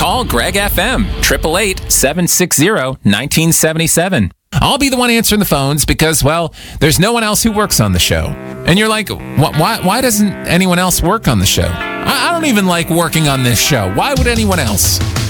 Call Greg FM, 888-760-1977. I'll be the one answering the phones because, well, there's no one else who works on the show. And you're like, why doesn't anyone else work on the show? I don't even like working on this show. Why would anyone else?